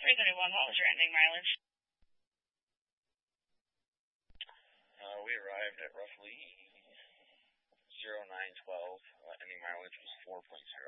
331, what was your ending mileage? We arrived at roughly 0912. Ending mileage was 4.0.